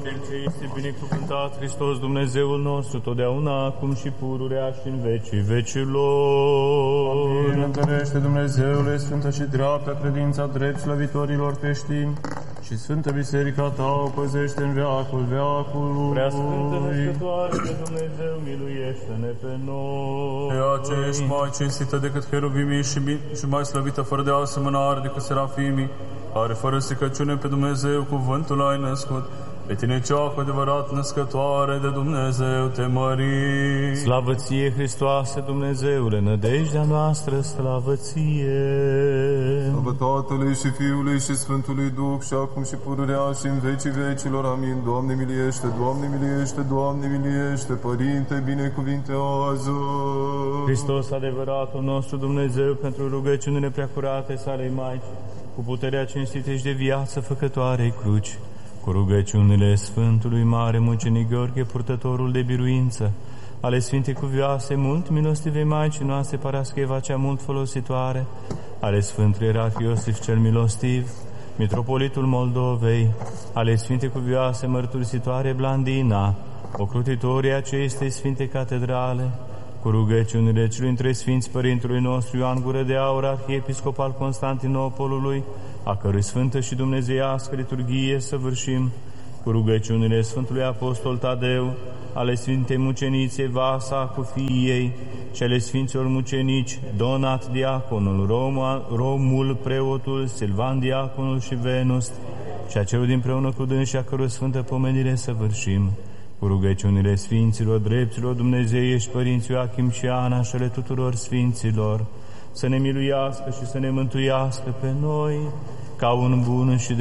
Cel ce este binecuvântat Hristos Dumnezeul nostru, totdeauna, acum și pururea și în vecii vecilor. Amin. Întărește, Dumnezeule, sfântă și dreaptă credința drept slăvitorilor creștini și Sfântă Biserica Ta o păzește în veacul veacului. Prea Sfântă Născătoare de Dumnezeu, miluiește-ne pe noi. Pe aceea ești mai cinstită decât cherubimii și mai slăvită fără de asemănare decât serafimii, care fără stricăciune pe Dumnezeu cuvântul ai născut. Pe tine cea cu adevărat născătoare de Dumnezeu te mărim. Slavă ție, Hristoase, Dumnezeule, nădejdea noastră, slavă ție. Slavă Tatălui și Fiului și Sfântului Duh, și acum și pururea și în vecii vecilor. Amin. Doamne miliește, Doamne miliește, Doamne miliește, Părinte binecuvintează. Hristos, adevăratul nostru Dumnezeu, pentru rugăciunile preacurate sale Maici, cu puterea cinstită și de viață făcătoarei cruci, cu rugăciunile Sfântului Mare Mucenic Gheorghe, purtătorul de biruință, ale Sfintei Cuvioase, mult milostivei Maicii noastre, Parascheva cea mult folositoare, ale Sfântului Ierarh Iosif cel milostiv, Mitropolitul Moldovei, ale Sfintei Cuvioase Mărturisitoare Blandina, ocrutitorii acestei Sfinte Catedrale, cu rugăciunile celui între Sfinți Părintului nostru Ioan Gură de Aur, arhiepiscop al Constantinopolului, a cărui sfântă și dumnezeiască liturghie săvârșim, cu rugăciunile Sfântului Apostol Tadeu, ale Sfintei Muceniței Vasa cu fiii ei și ale Sfinților Mucenici Donat Diaconul, Romul Preotul, Silvan Diaconul și Venust, și a celor dinpreună cu dânsi, a cărui sfântă pomenire săvârșim, cu rugăciunile Sfinților, dreptilor dumnezeiești, Părinții Ioachim și Ana și ale tuturor Sfinților, să ne miluiască și să ne mântuiască pe noi, ca un bun și